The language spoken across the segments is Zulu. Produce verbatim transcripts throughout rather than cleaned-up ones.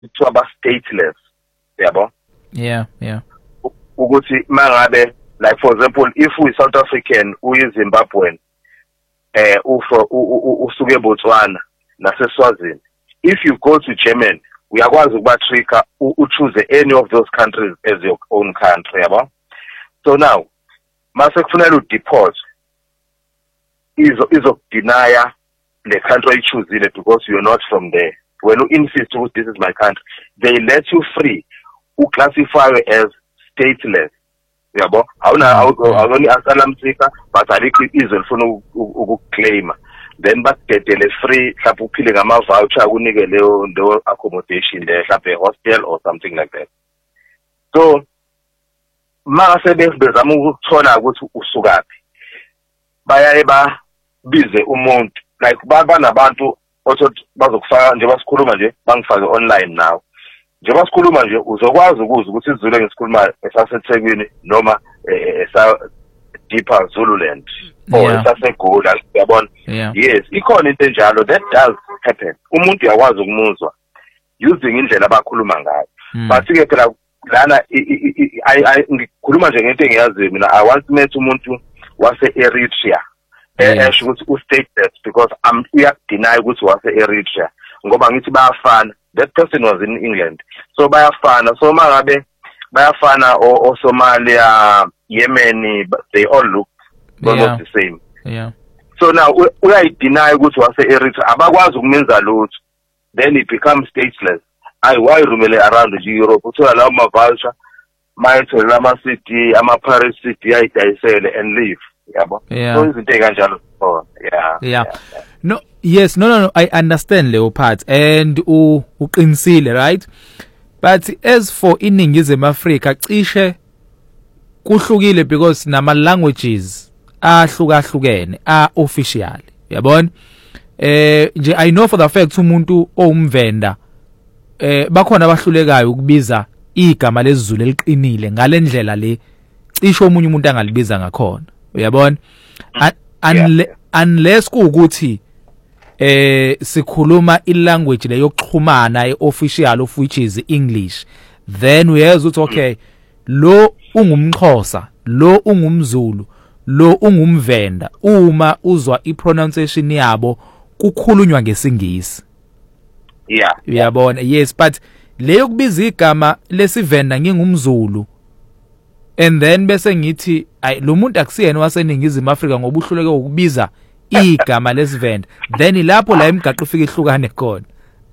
to aba stateless yabo. Yeah, yeah. Ukuthi mangabe, like for example, if we South African, we Zimbabwean, eh ufa usuke Botswana naseSwazini. If you go to Germany, we are going to trigger u choose any of those countries as your own country yabo. So now mase kufanele u deport izo izo deny the country you choose it because you're not from there. When you insist with this is my country, they let you free. Who classify you as stateless. Yabo. Awuna awuni asylum seeker but alikho izwe lifuna ukuclaim. Then bakugedele free mhlawumbe uphile ngama voucher kunike leyo ndo accommodation there mhlawumbe hostel or something like that. So mase bezama ukuthola ukuthi usukaphi. Bayaye ba bize umuntu like baba nabantu othothi bazokufaka nje basikhuluma nje bangifake online now. Njengoba sikhuluma nje uzokwazi ukuza ukuthi izulu engisikhuluma esaseThekwini noma esa deeper Zululand or esaseGoli uyabona. Yes, ikhona into enjalo that does happen. Umuntu uyakwazi ukumuzwa using indlela abakhuluma ngayo. But ke phela lana ngikhuluma nje ngento engiyaziyo mina. I once met umuntu wase Eritrea. Esho ukuthi u stateless because I'm uya deny ukuthi wase Eritrea ngoba ngithi bayafana. That person was in England. So bayafana. So mangabe bayafana or Somalia, Yemen, they all look almost yeah. the same. Yeah. So now we are deny ukuthi wase Eritrea abakwazi ukumenza lutho. Then it becomes stateless. I why rumele around the Europe uthola lawo ma voucher, mayithola lama city, ama Paris city ayidayisele and leave. Yabo. Yeah. So izinto kanjalo. Oh, yeah. Yeah. yeah. No, yes, no, no, no. I understand Leo part and u uqinisile, right? But as for iningizimu Africa, cishe kuhlukile because nama languages ahlukahlukene a official. Yabona? Eh nje I know for the fact umuntu owumvenda eh bakhona abahlulekayo ukubiza igama lesizulu eliqinile ngalendlela le cishe omunye umuntu angalibiza ngakhona. Uyabona? Unless unless kuukuthi eh sikhuluma ilanguage le yokuxhumana eofficial of which is English, then uyeza uthi okay lo ungumXhosa, lo ungumZulu, lo ungumvenda, uma uzwa ipronunciation yabo kukhulunywa ngesingisi. Yeah. Uyabona? Yes, but leyo kubiza igama lesivenda ngingumZulu and then bese ngithi ay lo muntu akusiyena waseningizimu Afrika ngoba uhluleke ukubiza igama lesivenda, then ilapho la imigaqo ifika ihlukane khona.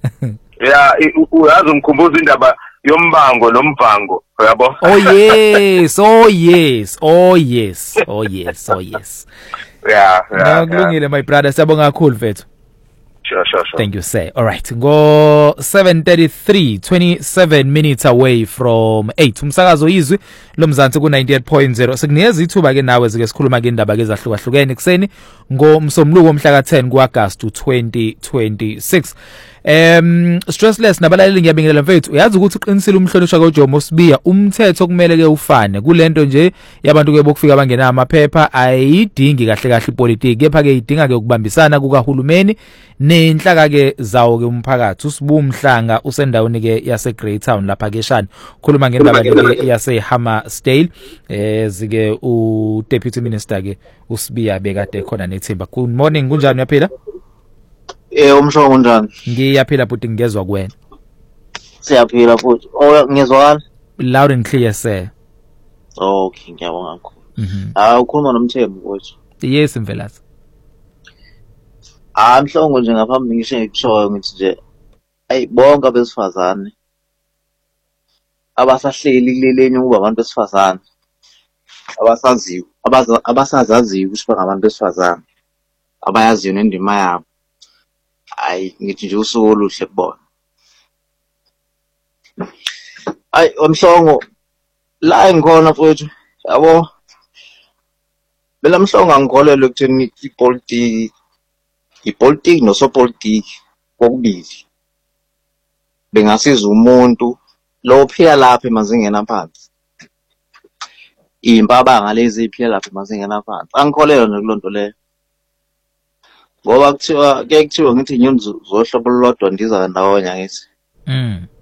Yeah, uyazi umkhumbuza indaba yombango nomvango yabo. Oh yes, oh yes, oh yes, oh yes, oh yes. Yeah, yeah. Kulungile my brother, siyabonga kakhulu mfethu. Sure, sure, sure. Thank you, sir. All right. Go seven thirty-three, twenty-seven minutes away from eight. Umsakazo izwi lomzansi ku ninety-eight point zero. Sikunikeza ithuba ke nawe zike sikhuluma ke indaba ke ezahlukahlukene kuseni ngomsomluko omhla ka ten kuAugust twenty twenty-six. Um stressless nabalaleli ngiyabingelela mfethu. Uyazi ukuthi uqinisile umhlonishwa kaJomo Sibiya umthetho kumele ke ufane. Kulento nje yabantu ke bokufika bangena amaphepha ayidingi kahle kahle ipolitiki kepha ke idinga ke ukubambisana kukahulumeni nenhlaka ke zawo ke umphakathi. Usibu Mhlanga usendaweni ke yase Greytown lapha ke Shani. Khuluma ngendaba ke yase Hammarsdale eh zike u Deputy Minister ke uSibiya bekade khona nethimba. Good morning, kunjani uyaphila? Eh umsho kunjani? Ngiyaphila futhi ngezwe kuwena. Siyaphila futhi. Oh ngizwakala? Loud and clear sir. Okay, ngiyabonga kakhulu. Mhm. Ah ukhuluma nomthembu mfowethu. Yes mvelasi. Ah mhlongo nje ngaphambi ngisho ngikushoyo ngithi nje ay bonke abesifazane abasahleli kuleleni ukuba abantu besifazane abasaziyo abasazaziyo ukuthi bangabantu besifazane abayaziyo nendima yabo. Ay ngithi nje usuku oluhle kubona. Ay umhlongo la ngikona mfowethu yabo bela mhlongo angikholelwe ukuthini ipolitiki ipolitiki nosopolitiki kokubili bengasiza umuntu lo phila lapha emazingeni aphansi impaba ngalezi iphila lapha emazingeni aphansi angikholelwa nokulonto leyo ngoba kuthiwa ke kuthiwa ngithi inyoni zohlobo lodwa ndiza ndawonye ngithi mm